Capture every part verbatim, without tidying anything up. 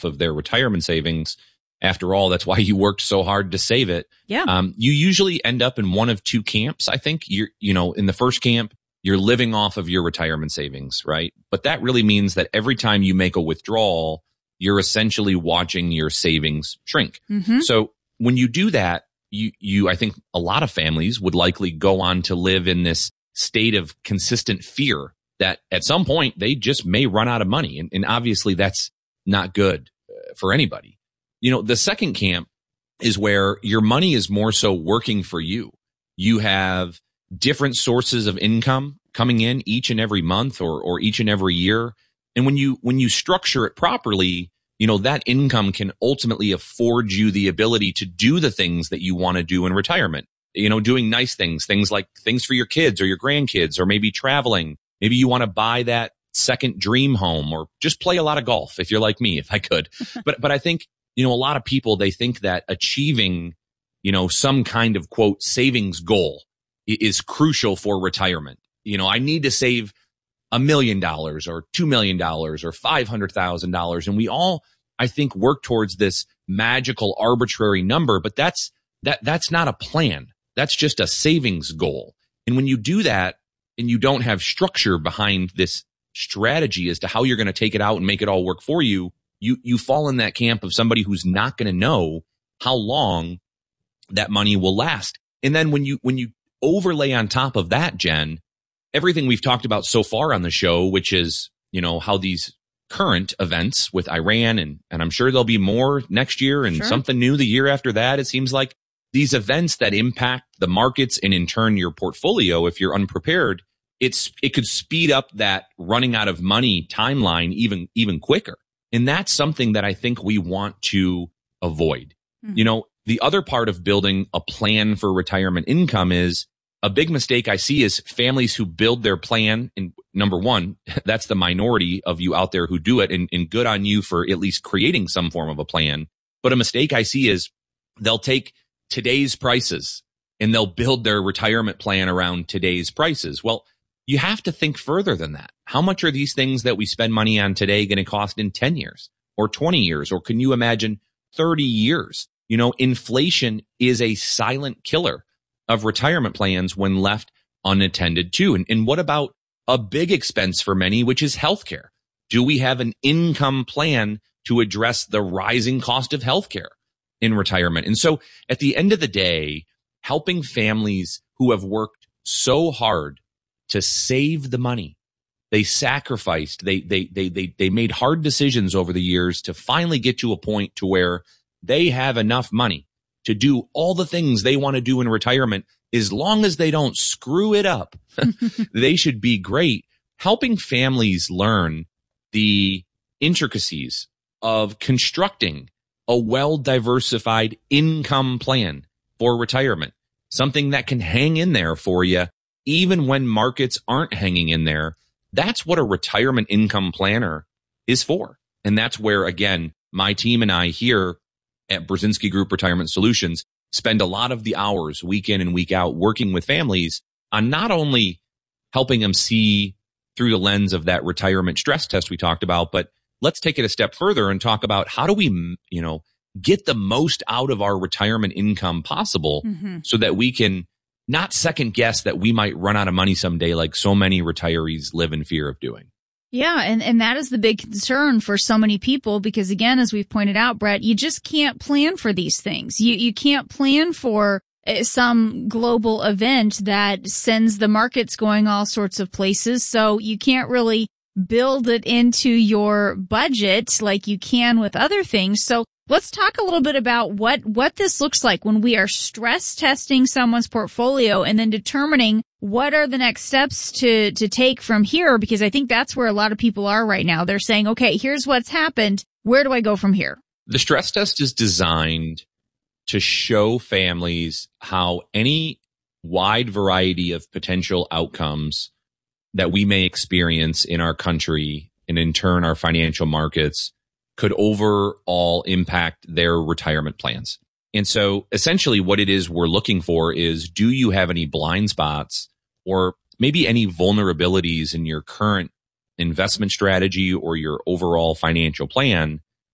off of their retirement savings. After all, that's why you worked so hard to save it. Yeah. Um, you usually end up in one of two camps. I think you're, you know, in the first camp, you're living off of your retirement savings, right? But that really means that every time you make a withdrawal, you're essentially watching your savings shrink. Mm-hmm. So when you do that, you, you, I think a lot of families would likely go on to live in this state of consistent fear that at some point they just may run out of money. And, and obviously that's not good for anybody. You know, the second camp is where your money is more so working for you. You have different sources of income coming in each and every month or, or each and every year. And when you, when you structure it properly, you know, that income can ultimately afford you the ability to do the things that you want to do in retirement. You know, doing nice things, things like things for your kids or your grandkids, or maybe traveling. Maybe you want to buy that second dream home, or just play a lot of golf if you're like me, if I could. But, but I think, you know, a lot of people, they think that achieving, you know, some kind of quote savings goal is crucial for retirement. You know, I need to save a million dollars or two million dollars or five hundred thousand dollars. And we all, I think, work towards this magical arbitrary number, but that's, that, that's not a plan. That's just a savings goal. And when you do that and you don't have structure behind this strategy as to how you're going to take it out and make it all work for you, you, you fall in that camp of somebody who's not going to know how long that money will last. And then when you, when you overlay on top of that, Jen, everything we've talked about so far on the show, which is, you know, how these current events with Iran, and, and I'm sure there'll be more next year and Sure. something new the year after that. It seems like these events that impact the markets and in turn your portfolio, if you're unprepared, it's, it could speed up that running out of money timeline even, even quicker. And that's something that I think we want to avoid. Mm-hmm. You know, the other part of building a plan for retirement income is a big mistake I see is families who build their plan. And number one, that's the minority of you out there who do it, and, and good on you for at least creating some form of a plan. But a mistake I see is they'll take today's prices and they'll build their retirement plan around today's prices. Well, you have to think further than that. How much are these things that we spend money on today going to cost in ten years or twenty years? Or can you imagine thirty years? You know, inflation is a silent killer of retirement plans when left unattended to. And, and what about a big expense for many, which is healthcare? Do we have an income plan to address the rising cost of healthcare in retirement? And so at the end of the day, helping families who have worked so hard to save the money, they sacrificed, they, they, they, they, they made hard decisions over the years to finally get to a point to where they have enough money to do all the things they want to do in retirement, as long as they don't screw it up. They should be great. Helping families learn the intricacies of constructing a well-diversified income plan for retirement, something that can hang in there for you even when markets aren't hanging in there. That's what a retirement income planner is for. And that's where, again, my team and I here at Brzezinski Group Retirement Solutions spend a lot of the hours week in and week out working with families on not only helping them see through the lens of that retirement stress test we talked about, but let's take it a step further and talk about how do we, you know, get the most out of our retirement income possible, mm-hmm. so that we can not second guess that we might run out of money someday, like so many retirees live in fear of doing. Yeah, and, and that is the big concern for so many people, because again, as we've pointed out, Brett, you just can't plan for these things. You you can't plan for some global event that sends the markets going all sorts of places. So you can't really build it into your budget like you can with other things. So let's talk a little bit about what, what this looks like when we are stress testing someone's portfolio and then determining what are the next steps to, to take from here, because I think that's where a lot of people are right now. They're saying, okay, here's what's happened. Where do I go from here? The stress test is designed to show families how any wide variety of potential outcomes that we may experience in our country and in turn our financial markets could overall impact their retirement plans. And so essentially what it is we're looking for is, do you have any blind spots or maybe any vulnerabilities in your current investment strategy or your overall financial plan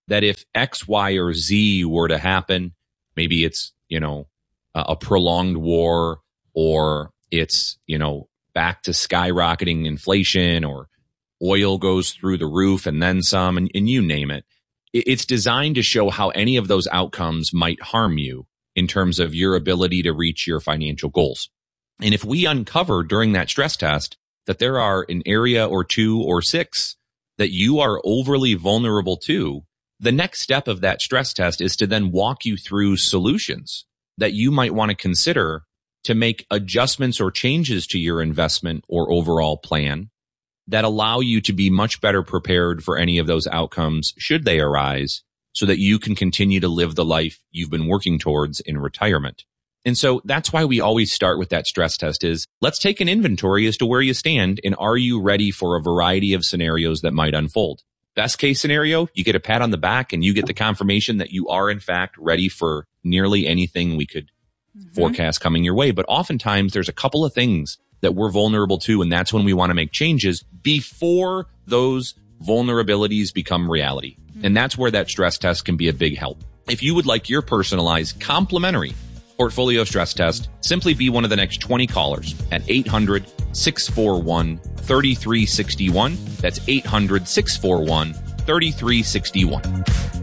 that if X, Y, or Z were to happen, maybe it's, you know, a, a prolonged war, or it's, you know, back to skyrocketing inflation, or oil goes through the roof and then some, and, and you name it. It's designed to show how any of those outcomes might harm you in terms of your ability to reach your financial goals. And if we uncover during that stress test that there are an area or two or six that you are overly vulnerable to, the next step of that stress test is to then walk you through solutions that you might want to consider to make adjustments or changes to your investment or overall plan that allow you to be much better prepared for any of those outcomes should they arise, so that you can continue to live the life you've been working towards in retirement. And so that's why we always start with that stress test is, let's take an inventory as to where you stand, and are you ready for a variety of scenarios that might unfold? Best case scenario, you get a pat on the back and you get the confirmation that you are in fact ready for nearly anything we could mm-hmm. forecast coming your way. But oftentimes there's a couple of things that we're vulnerable to, and that's when we want to make changes before those vulnerabilities become reality. Mm-hmm. And that's where that stress test can be a big help. If you would like your personalized complimentary portfolio stress test, simply be one of the next twenty callers at eight hundred, six four one, three three six one. That's eight hundred, six four one, three three six one.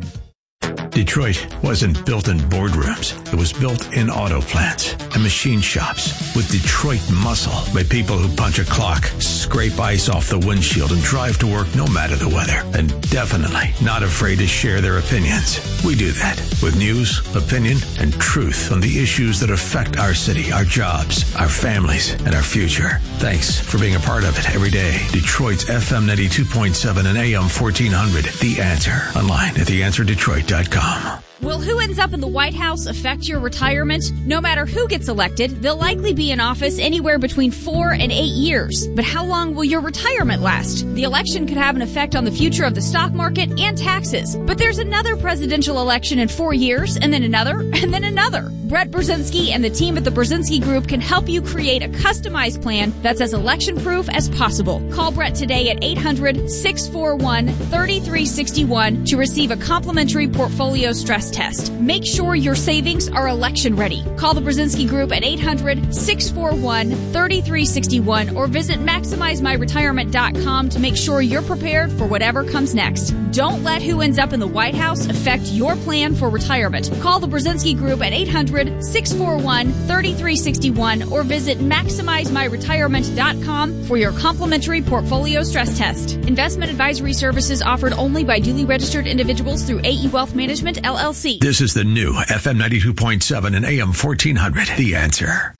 Detroit wasn't built in boardrooms. It was built in auto plants and machine shops with Detroit muscle by people who punch a clock, scrape ice off the windshield, and drive to work no matter the weather. And definitely not afraid to share their opinions. We do that with news, opinion, and truth on the issues that affect our city, our jobs, our families, and our future. Thanks for being a part of it every day. Detroit's F M ninety-two point seven and A M fourteen hundred. The Answer. Online at the answer detroit dot com. Will who ends up in the White House affect your retirement? No matter who gets elected, they'll likely be in office anywhere between four and eight years. But how long will your retirement last? The election could have an effect on the future of the stock market and taxes. But there's another presidential election in four years, and then another, and then another. Brett Brzezinski and the team at the Brzezinski Group can help you create a customized plan that's as election-proof as possible. Call Brett today at eight hundred, six four one, three three six one to receive a complimentary portfolio stress test. Make sure your savings are election ready. Call the Brzezinski Group at eight hundred, six four one, three three six one or visit maximize my retirement dot com to make sure you're prepared for whatever comes next. Don't let who ends up in the White House affect your plan for retirement. Call the Brzezinski Group at eight hundred, six four one, three three six one or visit maximize my retirement dot com for your complimentary portfolio stress test. Investment advisory services offered only by duly registered individuals through A E Wealth Management, L L C. This is the new F M ninety-two point seven and A M fourteen hundred. The Answer.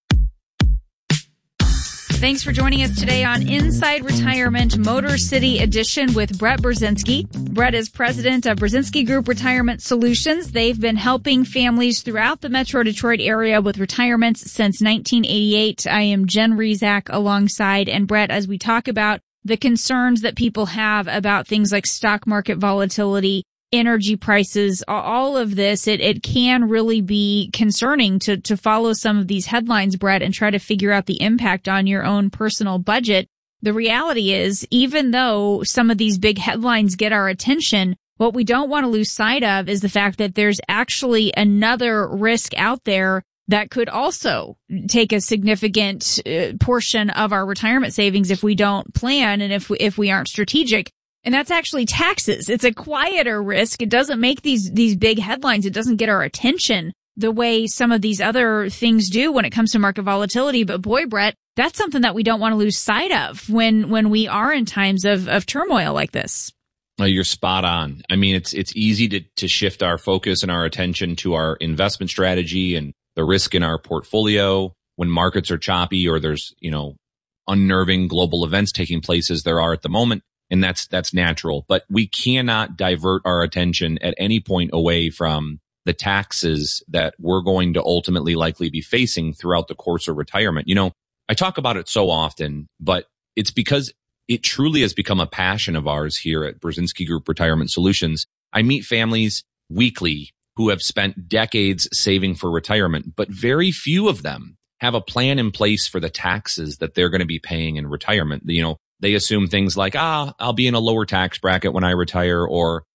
Thanks for joining us today on Inside Retirement Motor City Edition with Brett Brzezinski. Brett is president of Brzezinski Group Retirement Solutions. They've been helping families throughout the Metro Detroit area with retirements since nineteen eighty-eight. I am Jen Rezac alongside. And Brett, as we talk about the concerns that people have about things like stock market volatility, energy prices, all of this, it, it can really be concerning to, to follow some of these headlines, Brett, and try to figure out the impact on your own personal budget. The reality is, even though some of these big headlines get our attention, what we don't want to lose sight of is the fact that there's actually another risk out there that could also take a significant uh, portion of our retirement savings if we don't plan and if we, if we aren't strategic. And that's actually taxes. It's a quieter risk. It doesn't make these, these big headlines. It doesn't get our attention the way some of these other things do when it comes to market volatility. But boy, Brett, that's something that we don't want to lose sight of when, when we are in times of, of turmoil like this. Oh, you're spot on. I mean, it's, it's easy to, to shift our focus and our attention to our investment strategy and the risk in our portfolio when markets are choppy or there's, you know, unnerving global events taking place as there are at the moment. And that's, that's natural, but we cannot divert our attention at any point away from the taxes that we're going to ultimately likely be facing throughout the course of retirement. You know, I talk about it so often, but it's because it truly has become a passion of ours here at Brzezinski Group Retirement Solutions. I meet families weekly who have spent decades saving for retirement, but very few of them have a plan in place for the taxes that they're going to be paying in retirement. You know, they assume things like, ah, I'll be in a lower tax bracket when I retire, or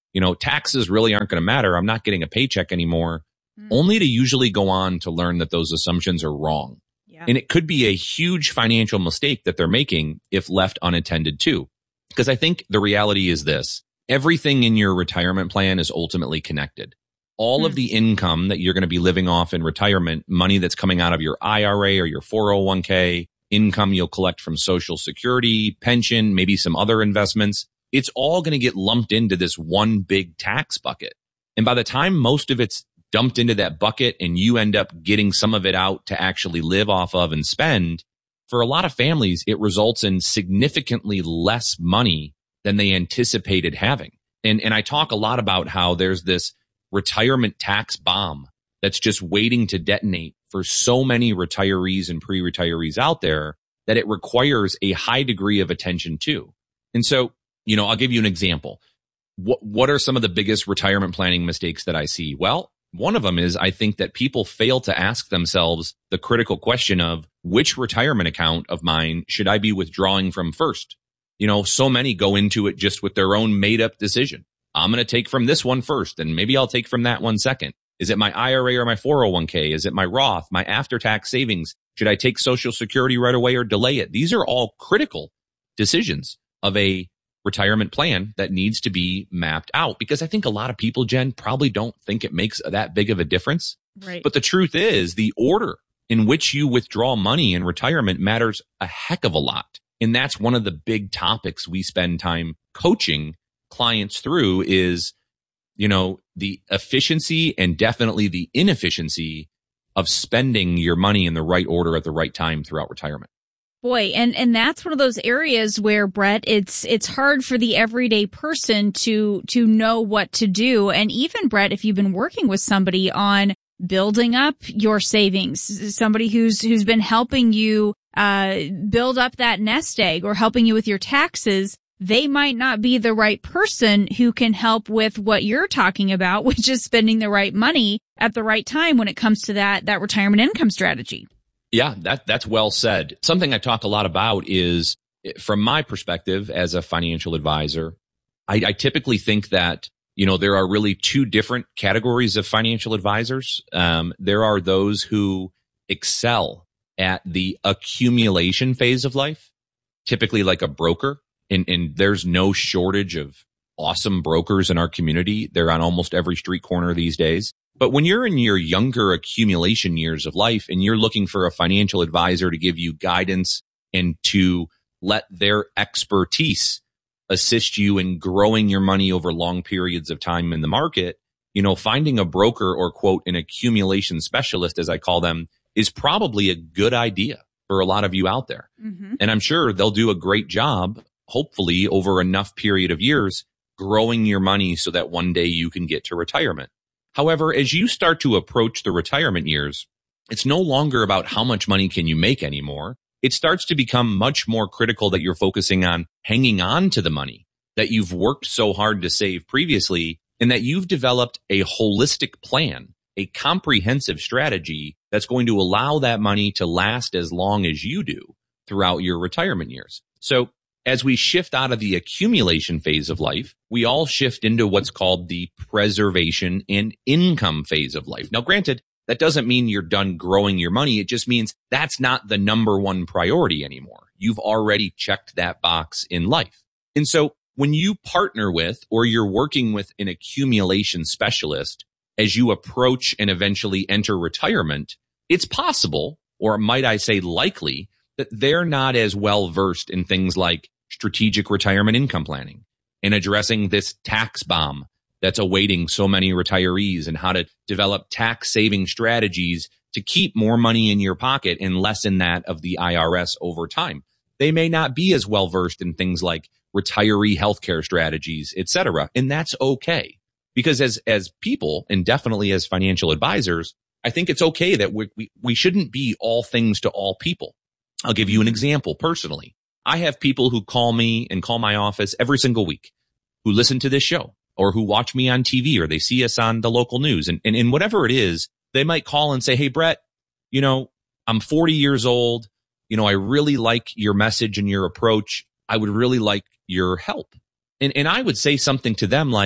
you know, taxes really aren't going to matter. I'm not getting a paycheck anymore, mm. only to usually go on to learn that those assumptions are wrong. Yeah. And it could be a huge financial mistake that they're making if left unattended to. Because I think the reality is this: everything in your retirement plan is ultimately connected. All mm. of the income that you're going to be living off in retirement, money that's coming out of your I R A or your four oh one k, income you'll collect from Social Security, pension, maybe some other investments, it's all going to get lumped into this one big tax bucket. And by the time most of it's dumped into that bucket and you end up getting some of it out to actually live off of and spend, for a lot of families, it results in significantly less money than they anticipated having. And, and I talk a lot about how there's this retirement tax bomb that's just waiting to detonate for so many retirees and pre-retirees out there that it requires a high degree of attention too. And so, you know, I'll give you an example. What, what are some of the biggest retirement planning mistakes that I see? Well, one of them is I think that people fail to ask themselves the critical question of which retirement account of mine should I be withdrawing from first? You know, so many go into it just with their own made up decision. I'm going to take from this one first, and maybe I'll take from that one second. Is it my I R A or my four oh one k? Is it my Roth, my after-tax savings? Should I take Social Security right away or delay it? These are all critical decisions of a retirement plan that needs to be mapped out, because I think a lot of people, Jen, probably don't think it makes that big of a difference. Right. But the truth is, the order in which you withdraw money in retirement matters a heck of a lot. And that's one of the big topics we spend time coaching clients through is, you know, the efficiency and definitely the inefficiency of spending your money in the right order at the right time throughout retirement. Boy, and, and that's one of those areas where, Brett, it's it's hard for the everyday person to to know what to do. And even, Brett, if you've been working with somebody on building up your savings, somebody who's who's been helping you uh build up that nest egg or helping you with your taxes, they might not be the right person who can help with what you're talking about, which is spending the right money at the right time when it comes to that that retirement income strategy. Yeah, that that's well said. Something I talk a lot about is, from my perspective as a financial advisor, I, I typically think that, you know, there are really two different categories of financial advisors. Um, there are those who excel at the accumulation phase of life, typically like a broker. And, and there's no shortage of awesome brokers in our community. They're on almost every street corner these days. But when you're in your younger accumulation years of life and you're looking for a financial advisor to give you guidance and to let their expertise assist you in growing your money over long periods of time in the market, you know, finding a broker or, quote, an accumulation specialist, as I call them, is probably a good idea for a lot of you out there. Mm-hmm. And I'm sure they'll do a great job, hopefully over enough period of years, growing your money so that one day you can get to retirement. However, as you start to approach the retirement years, it's no longer about how much money can you make anymore. It starts to become much more critical that you're focusing on hanging on to the money that you've worked so hard to save previously, and that you've developed a holistic plan, a comprehensive strategy that's going to allow that money to last as long as you do throughout your retirement years. So as we shift out of the accumulation phase of life, we all shift into what's called the preservation and income phase of life. Now, granted, that doesn't mean you're done growing your money. It just means that's not the number one priority anymore. You've already checked that box in life. And so when you partner with or you're working with an accumulation specialist as you approach and eventually enter retirement, it's possible, or might I say likely, that they're not as well versed in things like strategic retirement income planning and addressing this tax bomb that's awaiting so many retirees, and how to develop tax saving strategies to keep more money in your pocket and lessen that of the I R S over time. They may not be as well versed in things like retiree healthcare strategies, et cetera. And that's okay, because as as people, and definitely as financial advisors, I think it's okay that we we, we shouldn't be all things to all people. I'll give you an example personally. I have people who call me and call my office every single week, who listen to this show or who watch me on T V, or they see us on the local news. And, and, and whatever it is, they might call and say, hey, Brett, you know, I'm forty years old. You know, I really like your message and your approach. I would really like your help. And, and I would say something to them like,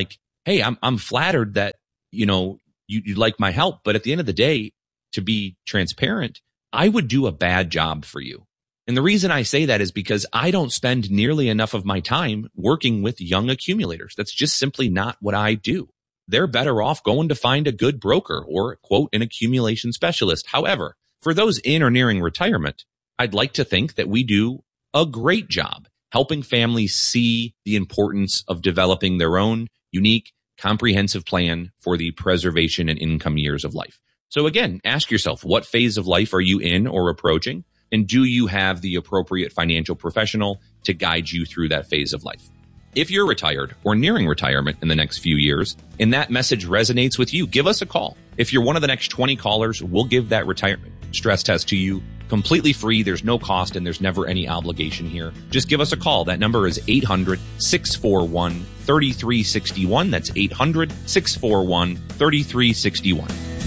hey, I'm I'm flattered that, you know, you, you like my help. But at the end of the day, to be transparent, I would do a bad job for you. And the reason I say that is because I don't spend nearly enough of my time working with young accumulators. That's just simply not what I do. They're better off going to find a good broker or, quote, an accumulation specialist. However, for those in or nearing retirement, I'd like to think that we do a great job helping families see the importance of developing their own unique, comprehensive plan for the preservation and income years of life. So again, ask yourself, what phase of life are you in or approaching? And do you have the appropriate financial professional to guide you through that phase of life? If you're retired or nearing retirement in the next few years, and that message resonates with you, give us a call. If you're one of the next twenty callers, we'll give that retirement stress test to you completely free. There's no cost and there's never any obligation here. Just give us a call. That number is eight hundred, six four one, three three six one. That's eight hundred, six four one, three three six one.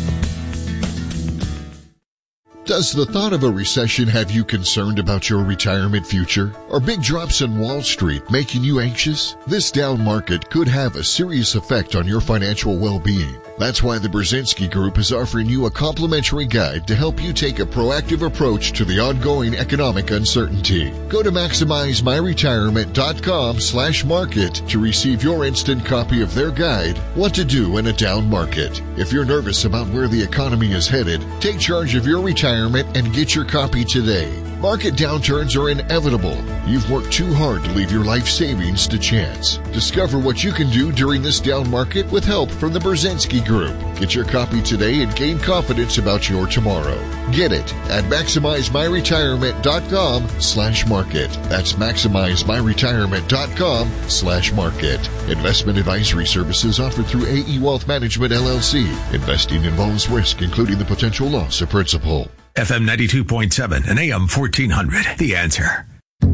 Does the thought of a recession have you concerned about your retirement future? Are big drops in Wall Street making you anxious? This down market could have a serious effect on your financial well-being. That's why the Brzezinski Group is offering you a complimentary guide to help you take a proactive approach to the ongoing economic uncertainty. Go to MaximizeMyRetirement.com slash market to receive your instant copy of their guide, What to Do in a Down Market. If you're nervous about where the economy is headed, take charge of your retirement and get your copy today. Market downturns are inevitable. You've worked too hard to leave your life savings to chance. Discover what you can do during this down market with help from the Brzezinski Group. Get your copy today and gain confidence about your tomorrow. Get it at MaximizeMyRetirement.com slash market. That's MaximizeMyRetirement.com slash market. Investment advisory services offered through A E Wealth Management, L L C. Investing involves risk, including the potential loss of principal. F M ninety-two point seven and A M fourteen hundred. The Answer.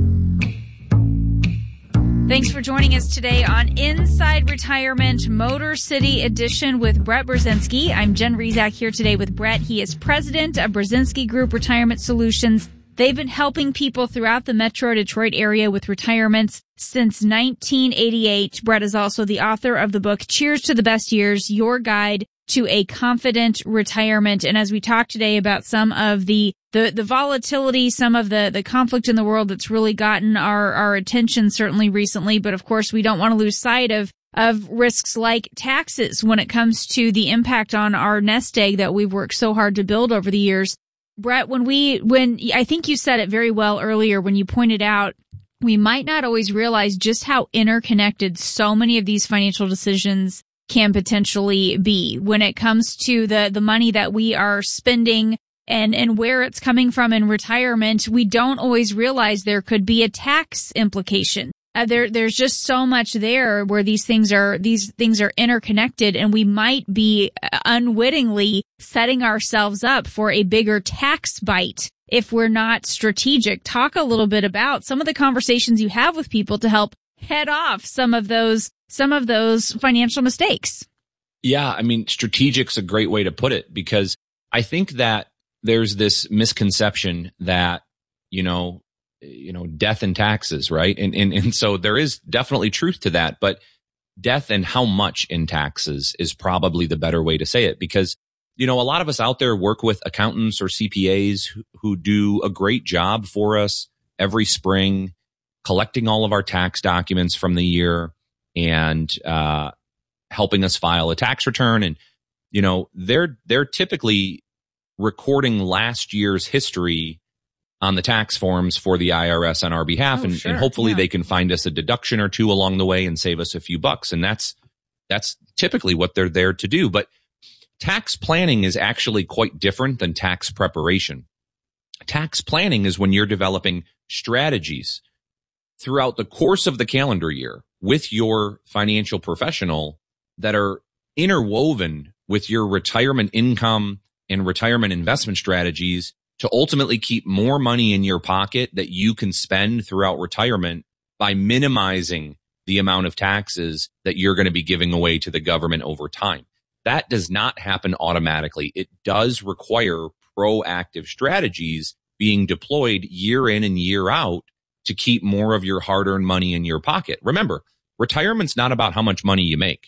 Thanks for joining us today on Inside Retirement Motor City Edition with Brett Brzezinski. I'm Jen Rezac here today with Brett. He is president of Brzezinski Group Retirement Solutions. They've been helping people throughout the Metro Detroit area with retirements since nineteen eighty-eight. Brett is also the author of the book Cheers to the Best Years, Your Guide to a Confident Retirement. And as we talk today about some of the, the, the volatility, some of the, the conflict in the world that's really gotten our, our attention certainly recently. But of course, we don't want to lose sight of, of risks like taxes when it comes to the impact on our nest egg that we've worked so hard to build over the years. Brett, when we, when I think you said it very well earlier when you pointed out we might not always realize just how interconnected so many of these financial decisions can potentially be when it comes to the, the money that we are spending and, and where it's coming from in retirement. We don't always realize there could be a tax implication. Uh, there, there's just so much there where these things are, these things are interconnected, and we might be unwittingly setting ourselves up for a bigger tax bite if we're not strategic. Talk a little bit about some of the conversations you have with people to help head off some of those some of those financial mistakes. Yeah, I mean, strategic's a great way to put it, because I think that there's this misconception that, you know, you know, death and taxes, right? And, and, and so there is definitely truth to that, but death and how much in taxes is probably the better way to say it, because, you know, a lot of us out there work with accountants or C P As who, who do a great job for us every spring, collecting all of our tax documents from the year and uh helping us file a tax return. And, you know, they're they're typically recording last year's history on the tax forms for the I R S on our behalf. Oh, and, sure. and hopefully yeah. they can find us a deduction or two along the way and save us a few bucks. And that's that's typically what they're there to do. But tax planning is actually quite different than tax preparation. Tax planning is when you're developing strategies throughout the course of the calendar year with your financial professional that are interwoven with your retirement income and retirement investment strategies to ultimately keep more money in your pocket that you can spend throughout retirement by minimizing the amount of taxes that you're going to be giving away to the government over time. That does not happen automatically. It does require proactive strategies being deployed year in and year out to keep more of your hard-earned money in your pocket. Remember, retirement's not about how much money you make.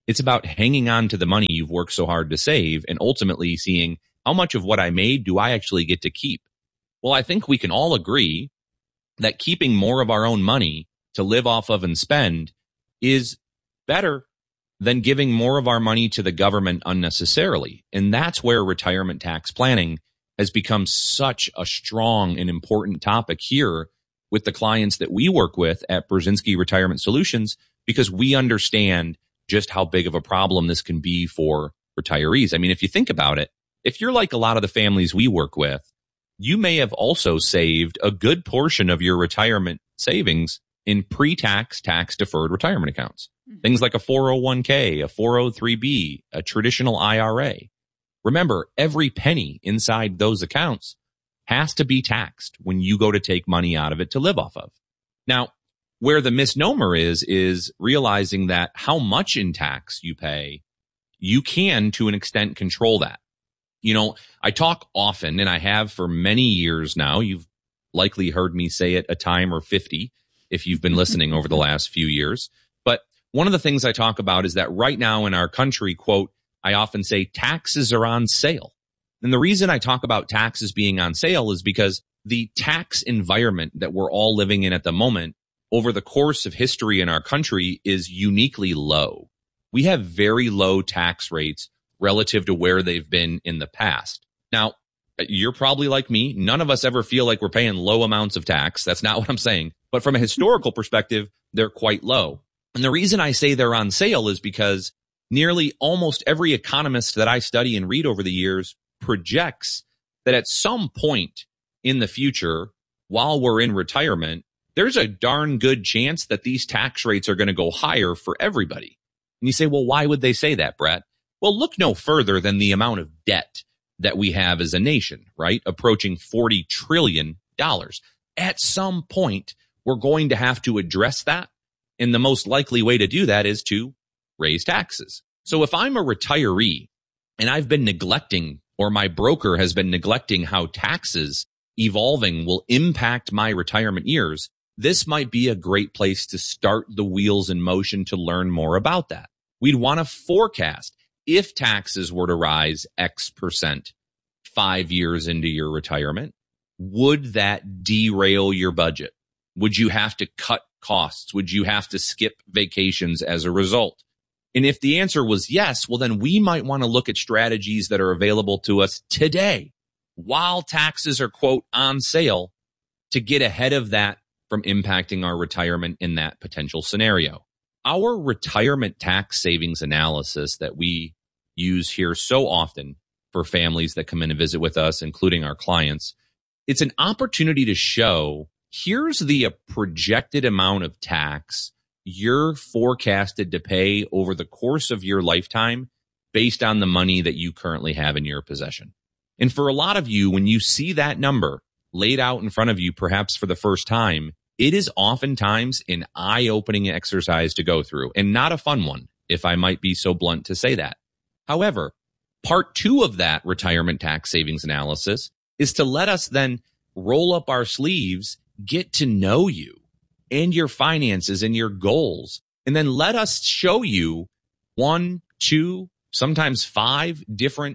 It's about hanging on to the money you've worked so hard to save and ultimately seeing how much of what I made do I actually get to keep? Well, I think we can all agree that keeping more of our own money to live off of and spend is better than giving more of our money to the government unnecessarily. And that's where retirement tax planning has become such a strong and important topic here with the clients that we work with at Brzezinski Retirement Solutions, because we understand just how big of a problem this can be for retirees. I mean, if you think about it, if you're like a lot of the families we work with, you may have also saved a good portion of your retirement savings in pre-tax, tax-deferred retirement accounts. Mm-hmm. Things like a four oh one k, a four oh three b, a traditional I R A. Remember, every penny inside those accounts has to be taxed when you go to take money out of it to live off of. Now, where the misnomer is, is realizing that how much in tax you pay, you can, to an extent, control that. You know, I talk often, and I have for many years now. You've likely heard me say it a time or fifty if you've been listening over the last few years. But one of the things I talk about is that right now in our country, quote, I often say taxes are on sale. And the reason I talk about taxes being on sale is because the tax environment that we're all living in at the moment over the course of history in our country is uniquely low. We have very low tax rates relative to where they've been in the past. Now, you're probably like me. None of us ever feel like we're paying low amounts of tax. That's not what I'm saying. But from a historical perspective, they're quite low. And the reason I say they're on sale is because nearly almost every economist that I study and read over the years projects that at some point in the future, while we're in retirement, there's a darn good chance that these tax rates are going to go higher for everybody. And you say, well, why would they say that, Brett? Well, look no further than the amount of debt that we have as a nation, right? Approaching forty trillion dollars. At some point, we're going to have to address that. And the most likely way to do that is to raise taxes. So if I'm a retiree and I've been neglecting, or my broker has been neglecting how taxes evolving will impact my retirement years, this might be a great place to start the wheels in motion to learn more about that. We'd want to forecast if taxes were to rise X percent five years into your retirement, would that derail your budget? Would you have to cut costs? Would you have to skip vacations as a result? And if the answer was yes, well, then we might want to look at strategies that are available to us today while taxes are, quote, on sale to get ahead of that from impacting our retirement in that potential scenario. Our retirement tax savings analysis that we use here so often for families that come in and visit with us, including our clients, it's an opportunity to show here's the uh, projected amount of tax you're forecasted to pay over the course of your lifetime based on the money that you currently have in your possession. And for a lot of you, when you see that number laid out in front of you, perhaps for the first time, it is oftentimes an eye-opening exercise to go through, and not a fun one, if I might be so blunt to say that. However, part two of that retirement tax savings analysis is to let us then roll up our sleeves, get to know you and your finances and your goals, and then let us show you one, two, sometimes five different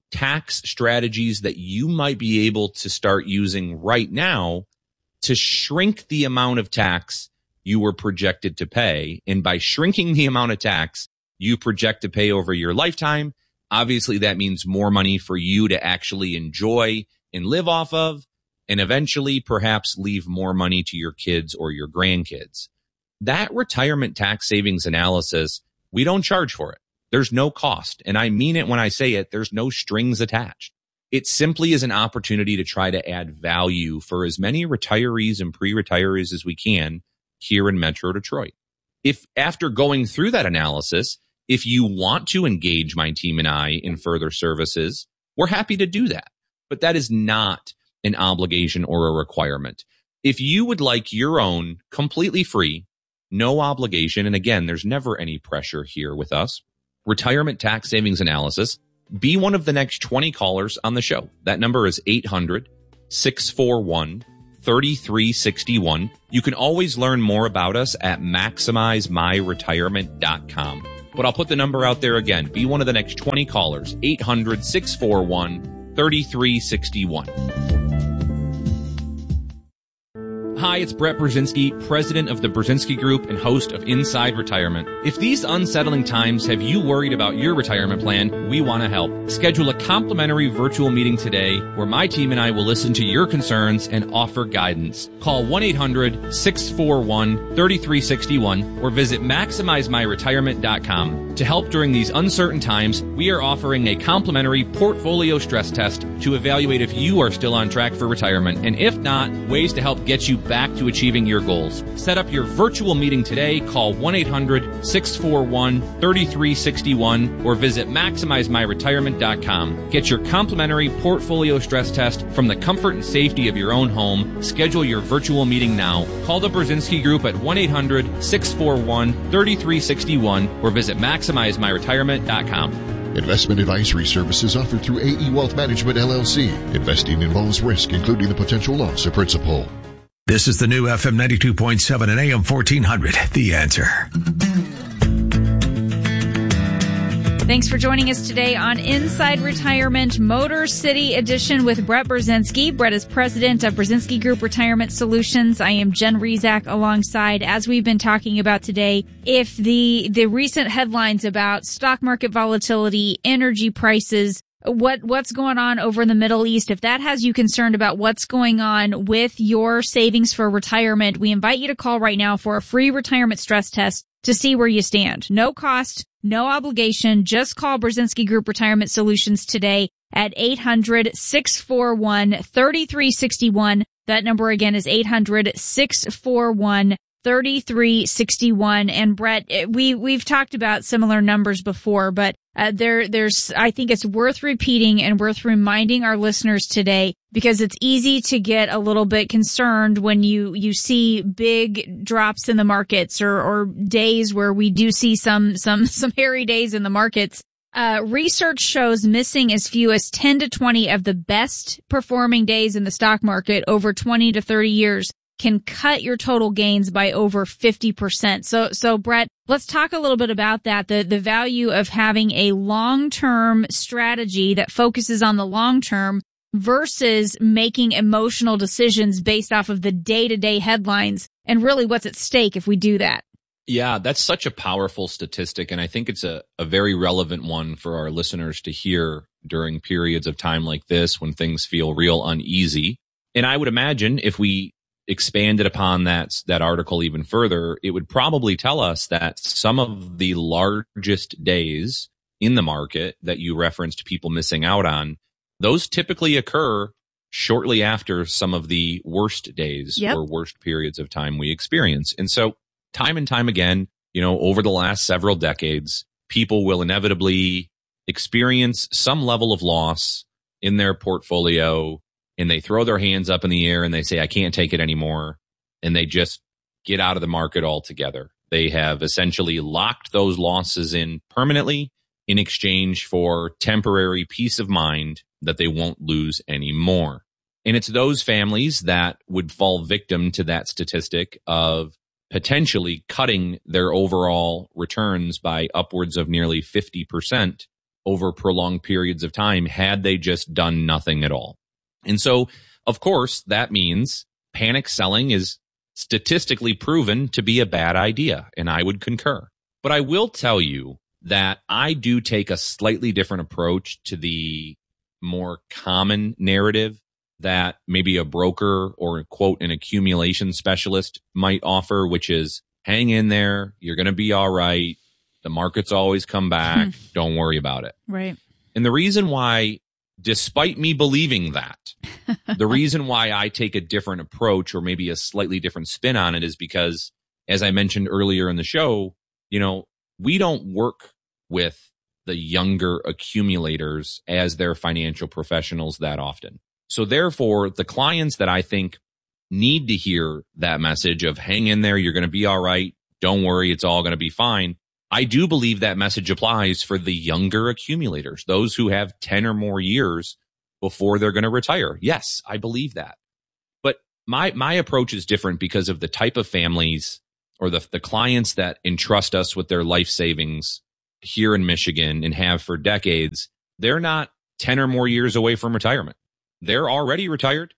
tax strategies that you might be able to start using right now to shrink the amount of tax you were projected to pay. And by shrinking the amount of tax you project to pay over your lifetime, obviously that means more money for you to actually enjoy and live off of, and eventually perhaps leave more money to your kids or your grandkids. That retirement tax savings analysis, we don't charge for it. There's no cost. And I mean it when I say it, there's no strings attached. It simply is an opportunity to try to add value for as many retirees and pre-retirees as we can here in Metro Detroit. If after going through that analysis, if you want to engage my team and I in further services, we're happy to do that. But that is not an obligation or a requirement. If you would like your own completely free, no obligation, and again, there's never any pressure here with us, retirement tax savings analysis, be one of the next twenty callers on the show. That number is eight hundred, six four one, three three six one. You can always learn more about us at maximize my retirement dot com. but I'll put the number out there again. Be one of the next twenty callers, eight hundred, six four one, three three six one. Hi, it's Brett Brzezinski, president of the Brzezinski Group and host of Inside Retirement. If these unsettling times have you worried about your retirement plan, we want to help. Schedule a complimentary virtual meeting today where my team and I will listen to your concerns and offer guidance. Call one eight hundred, six four one, three three six one or visit maximize my retirement dot com. To help during these uncertain times, we are offering a complimentary portfolio stress test to evaluate if you are still on track for retirement, and if not, ways to help get you back to achieving your goals. Set up your virtual meeting today. Call one eight hundred, six four one, three three six one or visit maximize my retirement dot com. Get your complimentary portfolio stress test from the comfort and safety of your own home. Schedule your virtual meeting now. Call the Brzezinski Group at one eight hundred, six four one, three three six one or visit maximize my retirement dot com. Investment advisory services offered through A E Wealth Management, L L C. Investing involves risk, including the potential loss of principal. This is the new F M ninety-two point seven and A M fourteen hundred, The Answer. Thanks for joining us today on Inside Retirement Motor City Edition with Brett Brzezinski. Brett is president of Brzezinski Group Retirement Solutions. I am Jen Rezac alongside, as we've been talking about today. If the, the recent headlines about stock market volatility, energy prices, what, what's going on over in the Middle East, if that has you concerned about what's going on with your savings for retirement, we invite you to call right now for a free retirement stress test to see where you stand. No cost, no obligation. Just call Brzezinski Group Retirement Solutions today at eight hundred, six four one, three three six one. That number again is eight hundred, six four one, three three six one. And Brett, we, we've talked about similar numbers before, but uh, there, there's, I think it's worth repeating and worth reminding our listeners today, because it's easy to get a little bit concerned when you, you see big drops in the markets or, or days where we do see some, some, some hairy days in the markets. Uh, research shows missing as few as ten to twenty of the best performing days in the stock market over twenty to thirty years can cut your total gains by over fifty percent. So, so Brett, let's talk a little bit about that, the, the value of having a long-term strategy that focuses on the long term versus making emotional decisions based off of the day-to-day headlines and really what's at stake if we do that. Yeah, that's such a powerful statistic, and I think it's a, a very relevant one for our listeners to hear during periods of time like this when things feel real uneasy. And I would imagine if we expanded upon that, that article even further, it would probably tell us that some of the largest days in the market that you referenced people missing out on, those typically occur shortly after some of the worst days yep. or worst periods of time we experience. And so time and time again, you know, over the last several decades, people will inevitably experience some level of loss in their portfolio, and they throw their hands up in the air and they say, I can't take it anymore. And they just get out of the market altogether. They have essentially locked those losses in permanently in exchange for temporary peace of mind that they won't lose anymore. And it's those families that would fall victim to that statistic of potentially cutting their overall returns by upwards of nearly fifty percent over prolonged periods of time had they just done nothing at all. And so, of course, that means panic selling is statistically proven to be a bad idea, and I would concur. But I will tell you that I do take a slightly different approach to the more common narrative that maybe a broker or, quote, an accumulation specialist might offer, which is hang in there, you're going to be all right, the markets always come back, don't worry about it. Right. And the reason why, despite me believing that, the reason why I take a different approach or maybe a slightly different spin on it is because, as I mentioned earlier in the show, you know, we don't work with the younger accumulators as their financial professionals that often. So therefore, the clients that I think need to hear that message of hang in there, you're going to be all right, don't worry, it's all going to be fine. I do believe that message applies for the younger accumulators, those who have ten or more years before they're going to retire. Yes, I believe that. But my my approach is different because of the type of families or the, the clients that entrust us with their life savings here in Michigan and have for decades, they're not ten or more years away from retirement. They're already retired,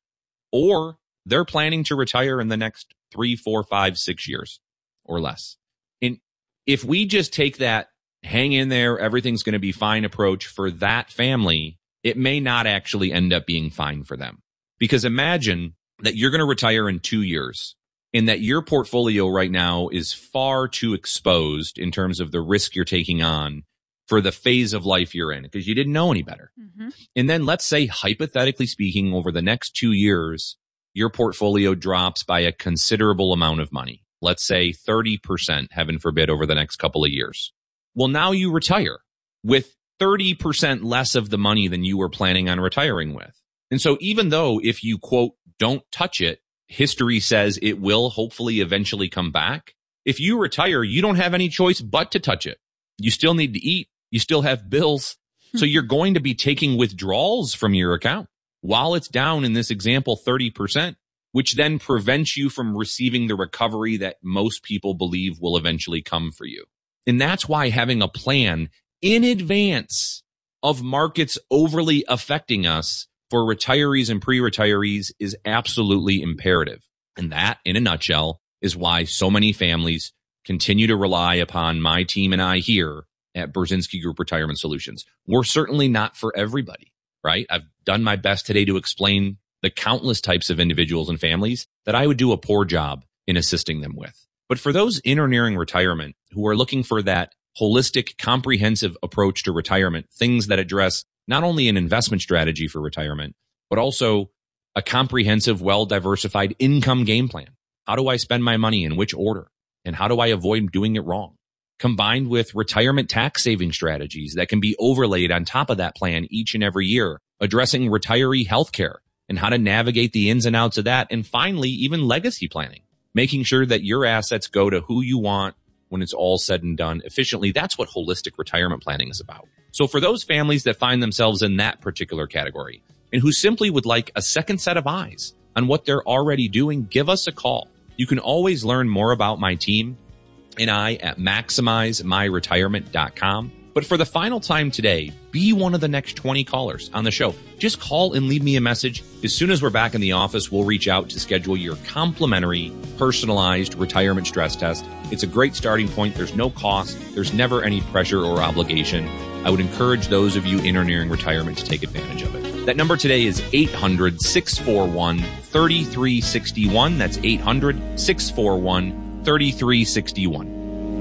or they're planning to retire in the next three, four, five, six years or less. And if we just take that hang in there, everything's going to be fine approach for that family, it may not actually end up being fine for them. Because imagine that you're going to retire in two years and that your portfolio right now is far too exposed in terms of the risk you're taking on for the phase of life you're in because you didn't know any better. Mm-hmm. And then let's say, hypothetically speaking, over the next two years, your portfolio drops by a considerable amount of money. Let's say thirty percent, heaven forbid, over the next couple of years. Well, now you retire with thirty percent less of the money than you were planning on retiring with. And so even though if you, quote, don't touch it, history says it will hopefully eventually come back, if you retire, you don't have any choice but to touch it. You still need to eat. You still have bills. So you're going to be taking withdrawals from your account while it's down, in this example, thirty percent, which then prevents you from receiving the recovery that most people believe will eventually come for you. And that's why having a plan in advance of markets overly affecting us for retirees and pre-retirees is absolutely imperative. And that, in a nutshell, is why so many families continue to rely upon my team and I here at Brzezinski Group Retirement Solutions. We're certainly not for everybody, right? I've done my best today to explain the countless types of individuals and families that I would do a poor job in assisting them with. But for those in or nearing retirement who are looking for that holistic, comprehensive approach to retirement, things that address not only an investment strategy for retirement, but also a comprehensive, well-diversified income game plan. How do I spend my money, in which order? And how do I avoid doing it wrong? Combined with retirement tax saving strategies that can be overlaid on top of that plan each and every year, addressing retiree healthcare and how to navigate the ins and outs of that. And finally, even legacy planning, making sure that your assets go to who you want when it's all said and done efficiently. That's what holistic retirement planning is about. So for those families that find themselves in that particular category and who simply would like a second set of eyes on what they're already doing, give us a call. You can always learn more about my team and I at maximize my retirement dot com. But for the final time today, be one of the next twenty callers on the show. Just call and leave me a message. As soon as we're back in the office, we'll reach out to schedule your complimentary, personalized retirement stress test. It's a great starting point. There's no cost. There's never any pressure or obligation. I would encourage those of you in or nearing retirement to take advantage of it. That number today is eight hundred, six four one, three three six one. That's eight hundred, six four one, three three six one.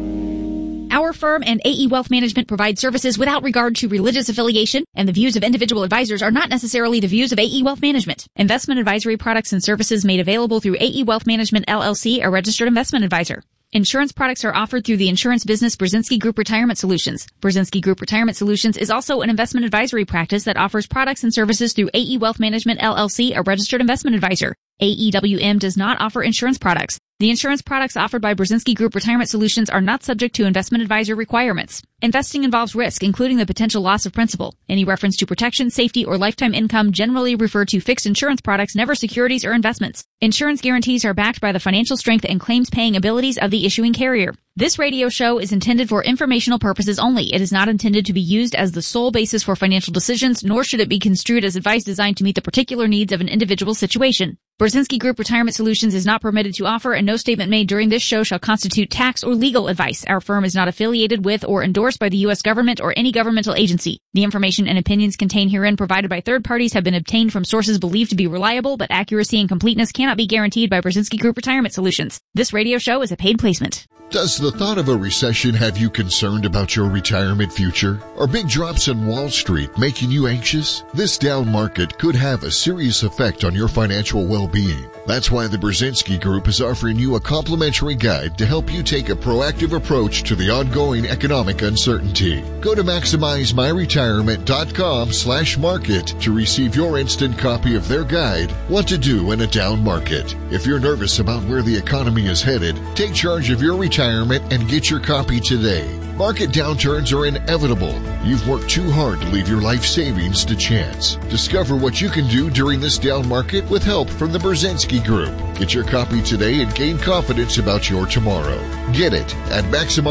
Our firm and A E Wealth Management provide services without regard to religious affiliation, and the views of individual advisors are not necessarily the views of A E Wealth Management. Investment advisory products and services made available through A E Wealth Management, L L C, a registered investment advisor. Insurance products are offered through the insurance business Brzezinski Group Retirement Solutions. Brzezinski Group Retirement Solutions is also an investment advisory practice that offers products and services through A E Wealth Management, L L C, a registered investment advisor. A E W M does not offer insurance products. The insurance products offered by Brzezinski Group Retirement Solutions are not subject to investment advisor requirements. Investing involves risk, including the potential loss of principal. Any reference to protection, safety, or lifetime income generally refer to fixed insurance products, never securities or investments. Insurance guarantees are backed by the financial strength and claims-paying abilities of the issuing carrier. This radio show is intended for informational purposes only. It is not intended to be used as the sole basis for financial decisions, nor should it be construed as advice designed to meet the particular needs of an individual situation. Brzezinski Group Retirement Solutions is not permitted to offer, and no statement made during this show shall constitute tax or legal advice. Our firm is not affiliated with or endorsed by the U S government or any governmental agency. The information and opinions contained herein provided by third parties have been obtained from sources believed to be reliable, but accuracy and completeness cannot be guaranteed by Brzezinski Group Retirement Solutions. This radio show is a paid placement. Does the thought of a recession have you concerned about your retirement future? Are big drops in Wall Street making you anxious? This down market could have a serious effect on your financial well-being. That's why the Brzezinski Group is offering you a complimentary guide to help you take a proactive approach to the ongoing economic uncertainty. Go to maximize my retirement dot com slash market to receive your instant copy of their guide, What to Do in a Down Market. If you're nervous about where the economy is headed, take charge of your retirement and get your copy today. Market downturns are inevitable. You've worked too hard to leave your life savings to chance. Discover what you can do during this down market with help from the Brzezinski Group. Get your copy today and gain confidence about your tomorrow. Get it at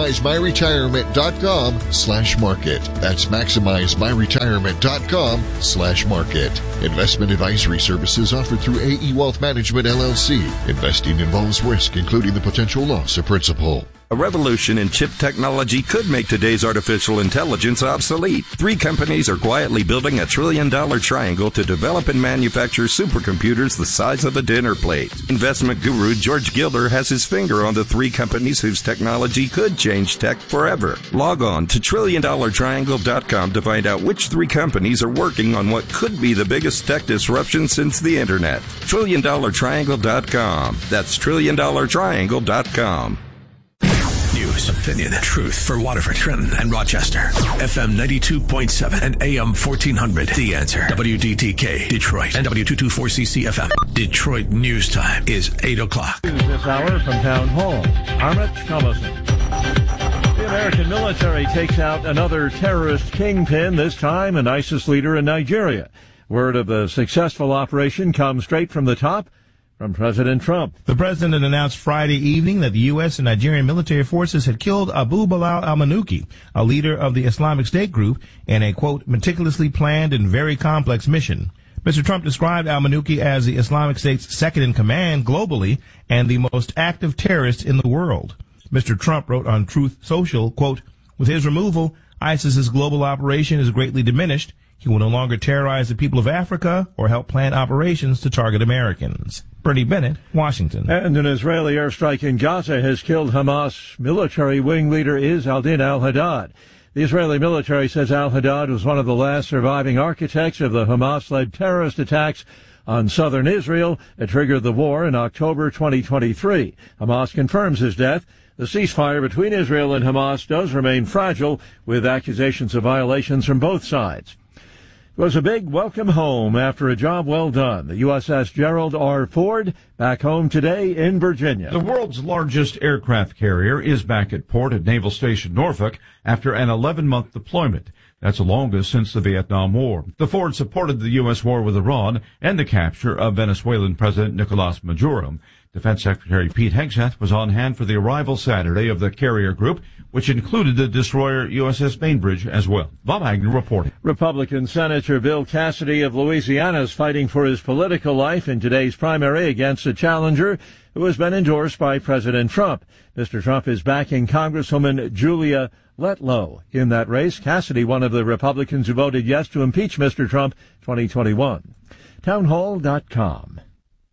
maximizemyretirement.com slash market. That's maximizemyretirement.com slash market. Investment advisory services offered through A E Wealth Management, L L C. Investing involves risk, including the potential loss of principal. A revolution in chip technology could make today's artificial intelligence obsolete. Three companies are quietly building a trillion-dollar triangle to develop and manufacture supercomputers the size of a dinner plate. Investment guru George Gilder has his finger on the three companies whose technology could change tech forever. Log on to trillion dollar triangle dot com to find out which three companies are working on what could be the biggest tech disruption since the internet. trillion dollar triangle dot com. That's trillion dollar triangle dot com. News, opinion, truth for Waterford, Trenton, and Rochester. F M ninety-two point seven and A M fourteen hundred. The Answer. W D T K, Detroit, and W two twenty-four C C F M. Detroit News Time is eight o'clock. News this hour from Town Hall. Armit Thomason. The American military takes out another terrorist kingpin, this time an ISIS leader in Nigeria. Word of the successful operation comes straight from the top. From President Trump. The president announced Friday evening that the U S and Nigerian military forces had killed Abu Bilal al-Manuki, a leader of the Islamic State group, in a, quote, meticulously planned and very complex mission. Mister Trump described al-Manuki as the Islamic State's second in command globally and the most active terrorist in the world. Mister Trump wrote on Truth Social, quote, with his removal, ISIS's global operation is greatly diminished. He will no longer terrorize the people of Africa or help plan operations to target Americans. Bernie Bennett, Washington. And an Israeli airstrike in Gaza has killed Hamas military wing leader Izz-al-Din al-Haddad. The Israeli military says al-Haddad was one of the last surviving architects of the Hamas-led terrorist attacks on southern Israel that triggered the war in October twenty twenty-three. Hamas confirms his death. The ceasefire between Israel and Hamas does remain fragile, with accusations of violations from both sides. It was a big welcome home after a job well done. The U S S Gerald R. Ford back home today in Virginia. The world's largest aircraft carrier is back at port at Naval Station Norfolk after an eleven-month deployment. That's the longest since the Vietnam War. The Ford supported the U S war with Iran and the capture of Venezuelan President Nicolas Maduro. Defense Secretary Pete Hegseth was on hand for the arrival Saturday of the carrier group, which included the destroyer U S S Bainbridge as well. Bob Agnew reporting. Republican Senator Bill Cassidy of Louisiana is fighting for his political life in today's primary against a challenger who has been endorsed by President Trump. Mister Trump is backing Congresswoman Julia Letlow in that race. Cassidy, one of the Republicans who voted yes to impeach Mister Trump twenty twenty-one. townhall dot com.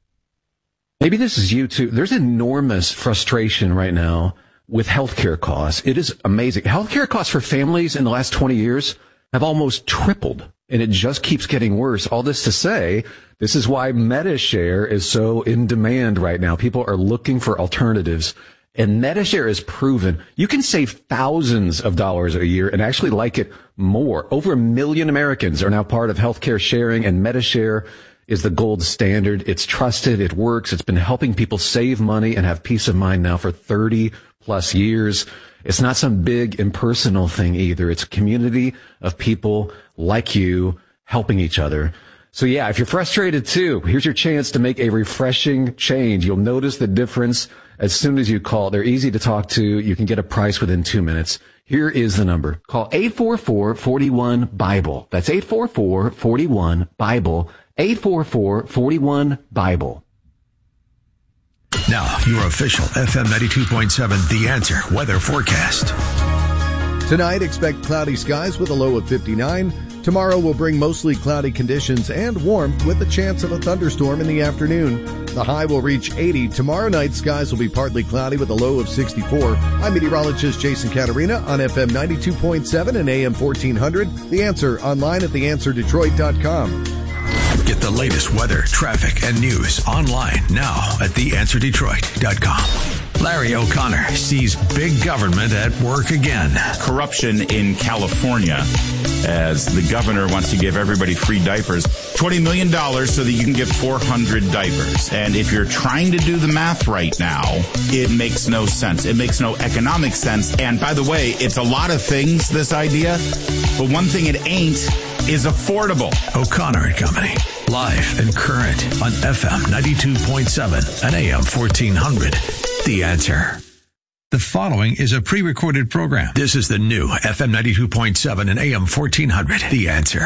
Maybe this is you too. There's enormous frustration right now with healthcare costs. It is amazing. Healthcare costs for families in the last twenty years have almost tripled, and it just keeps getting worse. All this to say, this is why MediShare is so in demand right now. People are looking for alternatives, and MediShare is proven you can save thousands of dollars a year and actually like it more. Over a million Americans are now part of healthcare sharing, and MediShare is the gold standard. It's trusted. It works. It's been helping people save money and have peace of mind now for thirty plus years. It's not some big impersonal thing either. It's a community of people like you helping each other. So yeah, if you're frustrated too, here's your chance to make a refreshing change. You'll notice the difference as soon as you call. They're easy to talk to. You can get a price within two minutes. Here is the number. Call eight four four, four one, BIBLE. That's eight four four, four one, BIBLE. eight four four, four one, BIBLE. Now, your official F M ninety-two point seven The Answer weather forecast. Tonight, expect cloudy skies with a low of fifty-nine. Tomorrow will bring mostly cloudy conditions and warmth with the chance of a thunderstorm in the afternoon. The high will reach eighty. Tomorrow night, skies will be partly cloudy with a low of sixty-four. I'm meteorologist Jason Caterina on F M ninety-two point seven and A M fourteen hundred. The Answer online at the answer detroit dot com. Get the latest weather, traffic, and news online now at the answer detroit dot com. Larry O'Connor sees big government at work again. Corruption in California, as the governor wants to give everybody free diapers. twenty million dollars so that you can get four hundred diapers. And if you're trying to do the math right now, it makes no sense. It makes no economic sense. And by the way, it's a lot of things, this idea, but one thing it ain't is affordable. O'Connor and Company, live and current on F M ninety-two point seven and A M fourteen hundred. The Answer. The following is a pre-recorded program. This is the new F M ninety-two point seven and A M fourteen hundred. The Answer.